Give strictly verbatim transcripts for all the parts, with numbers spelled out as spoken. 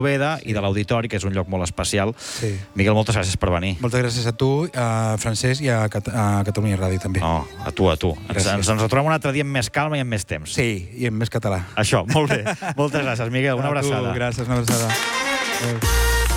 Veda i de l'Auditori, que és un lloc molt especial. Sí. Miguel, moltes gràcies per venir. Moltes gràcies a tu, a Francesc, i a, Cat a Catalunya Ràdio, també. No, a tu, a tu. Ens, ens, ens retrobem un altre dia amb més calma i amb més temps. Sí, i en més català. Això, molt bé. Moltes gràcies, Miguel. Una abraçada. A tu, gràcies, una abraçada. Adéu.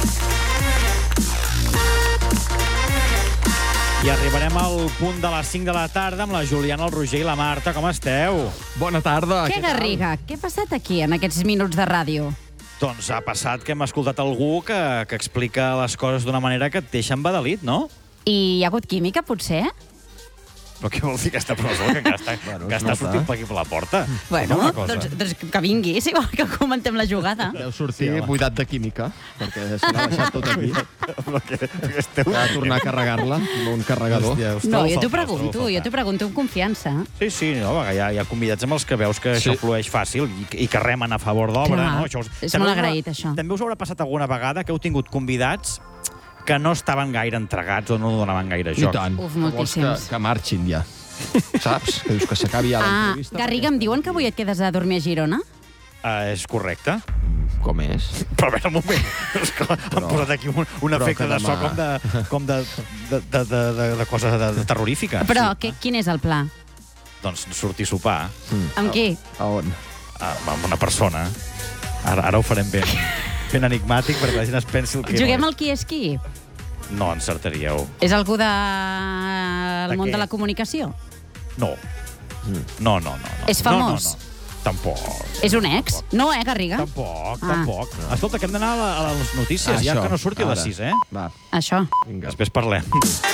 I arribarem al punt de les cinc de la tarda amb la Juliana, el Roger i la Marta. Com esteu? Bona tarda. Què, Garriga? Què ha passat aquí, en aquests minuts de ràdio? Doncs ha passat que hem escoltat algú que, que explica les coses d'una manera que et deixa embadalit, no? I hi ha hagut química, potser? Però què vol dir aquesta presó que està, bueno, que està sortint per aquí per la porta? Bueno, doncs, doncs que vingui, si vol que comentem la jugada. Deu sortir sí, buidat de química, perquè se l'ha deixat tot aquí. que, que esteu... Va tornar a carregar-la amb un carregador. Hòstia, no, jo t'ho pregunto, jo t'ho pregunto amb confiança. Sí, sí, no, hi ha, hi ha convidats amb els que veus que sí. Això flueix fàcil i, i que remen a favor d'obra. No? Això us... És molt agraït, això. També us haurà passat alguna vegada que heu tingut convidats que no estaven gaire entregats o no donaven gaire joc. I tant. Uf, moltíssims. Que, que marxin ja. Saps? Que dius que s'acabi ja l'entrevista. Ah, Garriga, em diuen que avui et quedes a dormir a Girona? Uh, és correcte. Com és? Però a veure, un moment. Però, han posat aquí un, un efecte de so com de, com de, de, de, de, de cosa de, de terrorífica. Però sí. que, quin és el pla? Doncs sortir a sopar. Mm. Amb qui? A on? Ah, amb una persona. Ara, ara ho farem ben, ben enigmàtic perquè la gent es pensi el que... Juguem al qui és qui? No encertaríeu. És algú del de món de la comunicació? No. No, no, no. no. És famós? No, no, no. Tampoc. És un ex? Tampoc. No, eh, Garriga? Tampoc, ah. tampoc. No. Escolta, que hem d'anar a, a les notícies, ah, ja això. Que no surti a les sis, eh? Va. Això. Vinga. Després parlem.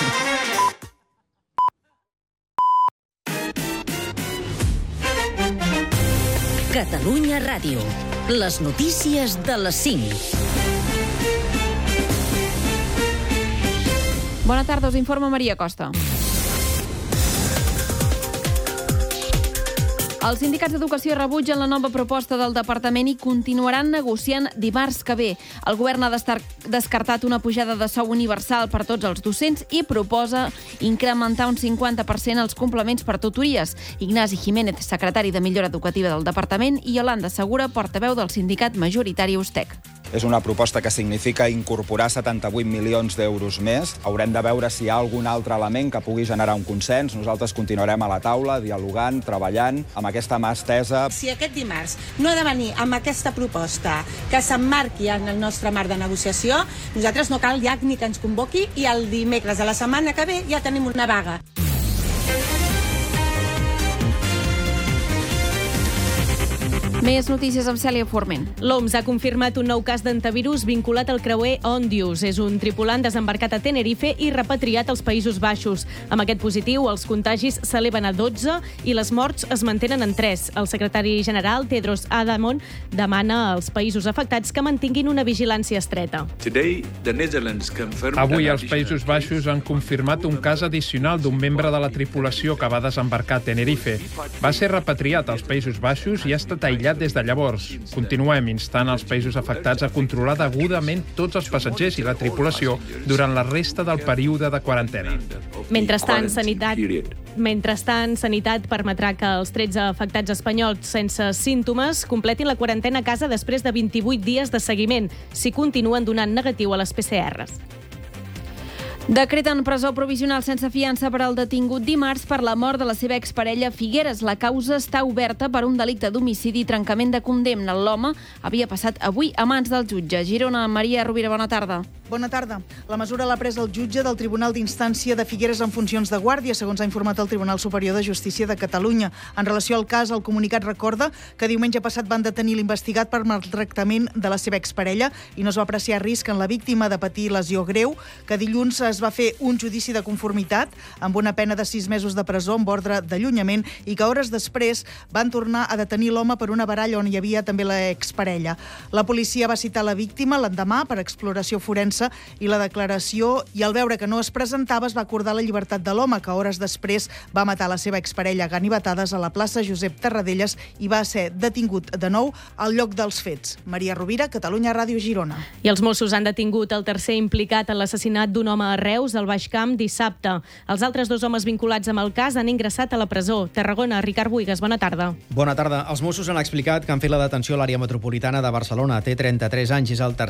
Catalunya Ràdio. Les notícies de les cinc. Bona tarda, us informa Maria Costa. Els sindicats d'educació rebutgen la nova proposta del departament i continuaran negociant dimarts que ve. El govern ha descartat una pujada de sou universal per tots els docents i proposa incrementar un cinquanta per cent els complements per tutories. Ignasi Jiménez, secretari de Millora Educativa del departament, i Yolanda Segura, portaveu del sindicat majoritari Ustec. És una proposta que significa incorporar setanta-vuit milions d'euros més. Haurem de veure si hi ha algun altre element que pugui generar un consens. Nosaltres continuarem a la taula, dialogant, treballant, amb aquesta mà estesa. Si aquest dimarts no ha de venir amb aquesta proposta que s'emmarqui en el nostre marc de negociació, nosaltres no cal ja ni que ens convoqui i el dimecres de la setmana que ve ja tenim una vaga. Més notícies amb Cèlia Forment. L'O M S ha confirmat un nou cas d'antivirus vinculat al creuer Ondius. És un tripulant desembarcat a Tenerife i repatriat als Països Baixos. Amb aquest positiu, els contagis s'eleven a dotze i les morts es mantenen en tres. El secretari general, Tedros Adhanom, demana als països afectats que mantinguin una vigilància estreta. Avui els Països Baixos han confirmat un cas addicional d'un membre de la tripulació que va desembarcar a Tenerife. Va ser repatriat als Països Baixos i ha estat aïllat des de llavors. Continuem instant els països afectats a controlar degudament tots els passatgers i la tripulació durant la resta del període de quarantena. Mentrestant, Sanitat, mentrestant, Sanitat permetrà que els tretze afectats espanyols sense símptomes completin la quarantena a casa després de vint-i-vuit dies de seguiment, si continuen donant negatiu a les P C Rs. Decreten presó provisional sense fiança per al detingut dimarts per la mort de la seva exparella Figueres. La causa està oberta per un delicte d'homicidi i trencament de condemna. L'home havia passat avui a mans del jutge. Girona, Maria Rovira, bona tarda. Bona tarda. La mesura l'ha pres el jutge del Tribunal d'Instància de Figueres en funcions de guàrdia, segons ha informat el Tribunal Superior de Justícia de Catalunya. En relació al cas, el comunicat recorda que diumenge passat van detenir l'investigat per maltractament de la seva exparella i no es va apreciar risc en la víctima de patir lesió greu, que dilluns es va fer un judici de conformitat amb una pena de sis mesos de presó amb ordre d'allunyament i que hores després van tornar a detenir l'home per una baralla on hi havia també l'exparella. La policia va citar la víctima l'endemà per exploració forense defensa i la declaració, i al veure que no es presentava es va acordar la llibertat de l'home, que hores després va matar la seva exparella a ganivetades a la plaça Josep Tarradellas i va ser detingut de nou al lloc dels fets. Maria Rovira, Catalunya Ràdio, Girona. I els Mossos han detingut el tercer implicat en l'assassinat d'un home a Reus, al Baix Camp, dissabte. Els altres dos homes vinculats amb el cas han ingressat a la presó. Tarragona, Ricard Buigas, bona tarda. Bona tarda. Els Mossos han explicat que han fet la detenció a l'àrea metropolitana de Barcelona. Té trenta-tres anys, és el tercer